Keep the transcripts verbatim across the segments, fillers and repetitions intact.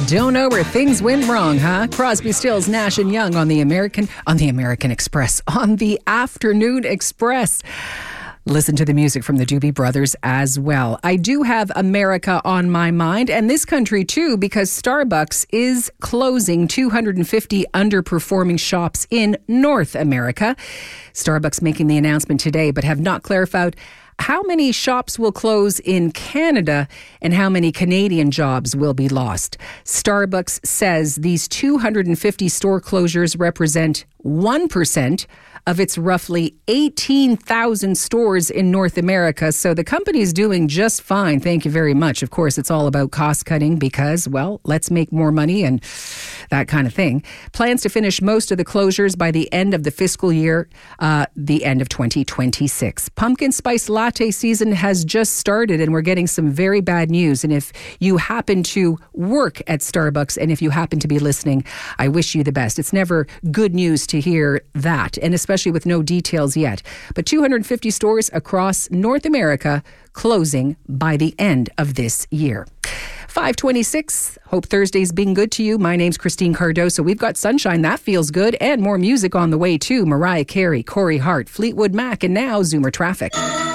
Don't know where things went wrong, huh? Crosby, Stills, Nash and Young on the American on the American Express, on the Afternoon Express. Listen to the music from the Doobie Brothers as well. I do have America on my mind, and this country too, because Starbucks is closing two hundred fifty underperforming shops in North America. Starbucks making the announcement today, but have not clarified how many shops will close in Canada and how many Canadian jobs will be lost. Starbucks says these two hundred fifty store closures represent one percent of its roughly eighteen thousand stores in North America. So the company is doing just fine. Thank you very much. Of course, it's all about cost cutting because, well, let's make more money and that kind of thing. Plans to finish most of the closures by the end of the fiscal year, uh, the end of twenty twenty-six. Pumpkin spice latte season has just started and we're getting some very bad news. And if you happen to work at Starbucks and if you happen to be listening, I wish you the best. It's never good news to hear that, and especially with no details yet. But two hundred fifty stores across North America closing by the end of this year. five twenty-six. Hope Thursday's been good to you. My name's Christine Cardoso. We've got sunshine. That feels good. And more music on the way too. Mariah Carey, Corey Hart, Fleetwood Mac, and now Zoomer Traffic.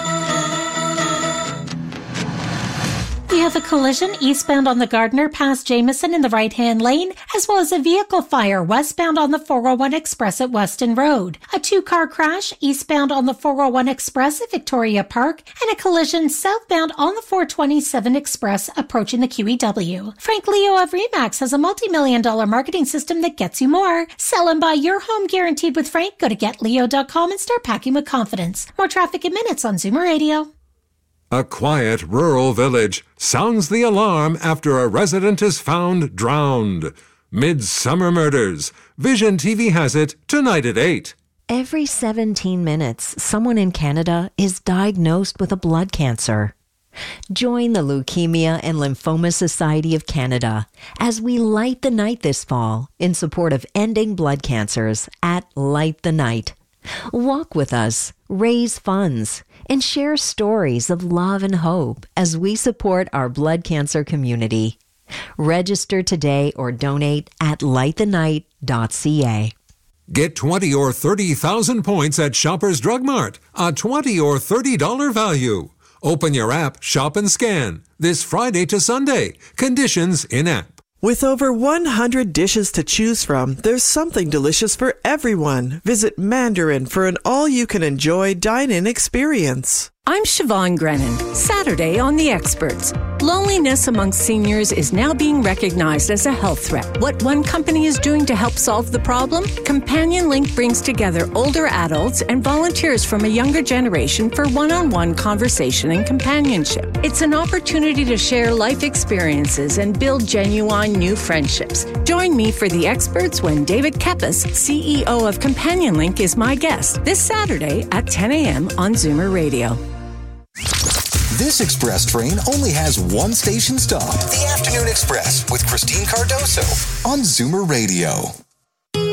We have a collision eastbound on the Gardiner past Jameson in the right-hand lane, as well as a vehicle fire westbound on the four oh one Express at Weston Road. A two-car crash eastbound on the four oh one Express at Victoria Park, and a collision southbound on the four twenty-seven Express approaching the Q E W. Frank Leo of Remax has a multi-million dollar marketing system that gets you more. Sell and buy your home guaranteed with Frank. Go to get leo dot com and start packing with confidence. More traffic in minutes on Zoomer Radio. A quiet rural village sounds the alarm after a resident is found drowned. Midsummer Murders. Vision T V has it tonight at eight. Every seventeen minutes, someone in Canada is diagnosed with a blood cancer. Join the Leukemia and Lymphoma Society of Canada as we light the night this fall in support of ending blood cancers at Light the Night. Walk with us, raise funds, and share stories of love and hope as we support our blood cancer community. Register today or donate at light the night dot c a. Get twenty or thirty thousand points at Shoppers Drug Mart, a twenty or thirty dollars value. Open your app, shop and scan. This Friday to Sunday. Conditions in-app. With over one hundred dishes to choose from, there's something delicious for everyone. Visit Mandarin for an all-you-can-enjoy dine-in experience. I'm Siobhan Grennan. Saturday on The Experts. Loneliness among seniors is now being recognized as a health threat. What one company is doing to help solve the problem? Companion Link brings together older adults and volunteers from a younger generation for one-on-one conversation and companionship. It's an opportunity to share life experiences and build genuine new friendships. Join me for The Experts when David Kepis, C E O of Companion Link, is my guest this Saturday at ten a.m. on Zoomer Radio. This express train only has one station stop. The Afternoon Express with Christine Cardoso on Zoomer Radio.